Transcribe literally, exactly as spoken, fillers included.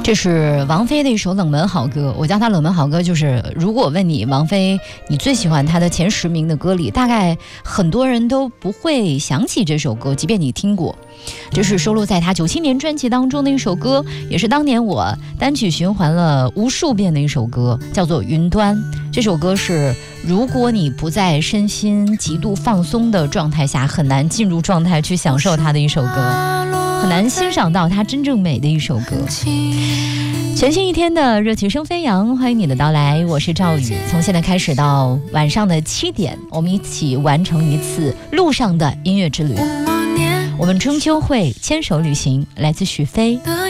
这是王菲的一首冷门好歌，我叫它冷门好歌，就是如果问你王菲你最喜欢她的前十名的歌里，大概很多人都不会想起这首歌，即便你听过。这是收录在她九七年专辑当中的一首歌，也是当年我单曲循环了无数遍的一首歌，叫做《云端》。这首歌是如果你不在身心极度放松的状态下，很难进入状态去享受它的一首歌，很难欣赏到它真正美的一首歌。全新一天的热情声飞扬，欢迎你的到来，我是赵宇。从现在开始到晚上的七点，我们一起完成一次路上的音乐之旅。我们中秋会牵手旅行，来自许飞。